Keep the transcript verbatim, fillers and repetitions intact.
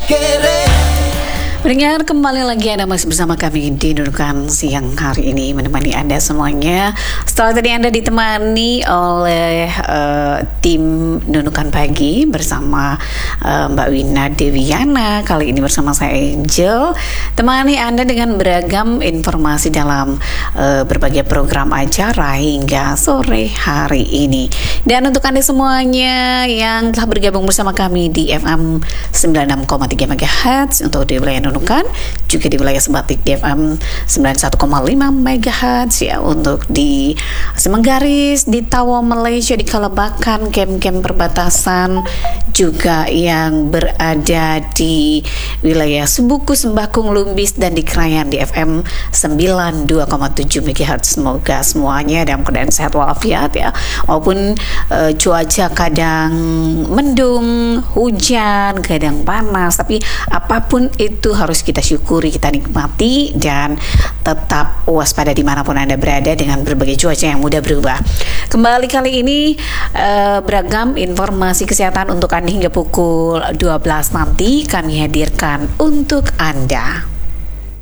Pendengar, kembali lagi Anda masih bersama kami di Nunukan Siang hari ini, menemani Anda semuanya. Setelah tadi Anda ditemani oleh uh, tim Nunukan Pagi bersama uh, Mbak Wina Dewiana, kali ini bersama saya Angel, temani Anda dengan beragam informasi dalam uh, berbagai program acara hingga sore hari ini. Dan untuk Anda semuanya yang telah bergabung bersama kami di F M sembilan puluh enam koma tiga megahertz untuk di wilayah Nunukan, juga di wilayah Sebatik di F M sembilan puluh satu koma lima megahertz ya, untuk di Semenggaris, di Tawo Malaysia, di Kalabakan, kem-kem perbatasan, juga yang berada di wilayah Sebuku, Sembakung, Lumbis, dan di Krayan di F M sembilan puluh dua koma tujuh megahertz. Semoga semuanya dalam keadaan sehat walafiat ya, walaupun uh, cuaca kadang mendung, hujan, kadang panas, tapi apapun itu harus kita syukuri, kita nikmati, dan tetap waspada dimanapun Anda berada dengan berbagai cuaca yang mudah berubah. Kembali kali ini uh, beragam informasi kesehatan untuk Anda hingga pukul dua belas nanti kami hadirkan untuk Anda.